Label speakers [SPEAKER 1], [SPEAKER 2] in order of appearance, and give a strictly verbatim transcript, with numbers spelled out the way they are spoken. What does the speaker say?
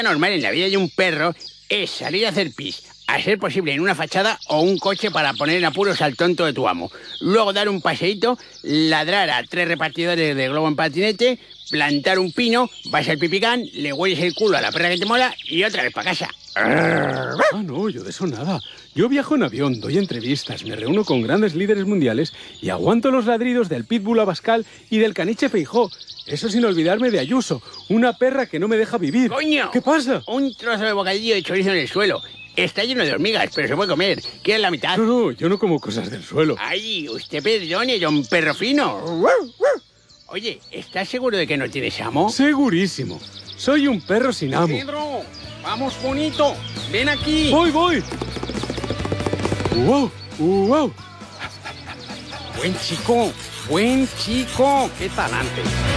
[SPEAKER 1] normal en la vida de un perro es salir a hacer pis, a ser posible en una fachada o un coche para poner en apuros al tonto de tu amo. Luego dar un paseíto, ladrar a tres repartidores de globo en patinete, plantar un pino, vas al pipicán, le hueles el culo a la perra que te mola y otra vez para casa.
[SPEAKER 2] Ah, no, yo de eso nada. Yo viajo en avión, doy entrevistas, me reúno con grandes líderes mundiales y aguanto los ladridos del pitbull Abascal y del caniche Feijó. Eso sin olvidarme de Ayuso, una perra que no me deja vivir.
[SPEAKER 1] ¡Coño!
[SPEAKER 2] ¿Qué pasa?
[SPEAKER 1] Un trozo de bocadillo de chorizo en el suelo. Está lleno de hormigas, pero se puede comer. ¿Quieres la mitad?
[SPEAKER 2] No, no, yo no como cosas del suelo.
[SPEAKER 1] Ay, usted perdone, don perro fino. Oye, ¿estás seguro de que no tienes amo?
[SPEAKER 2] Segurísimo. Soy un perro sin amo.
[SPEAKER 1] Pedro, vamos bonito. Ven aquí.
[SPEAKER 2] Voy, voy. Wow, wow.
[SPEAKER 1] Buen chico, buen chico. Qué talante.